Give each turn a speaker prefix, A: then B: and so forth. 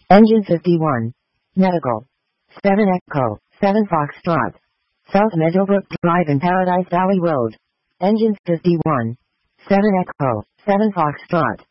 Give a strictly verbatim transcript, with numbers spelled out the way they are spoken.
A: Engine fifty-one. Medical. seven Echo, seven Foxtrot. South Meadowbrook Drive and Paradise Valley Road. Engine fifty-one. seven Echo, seven Foxtrot.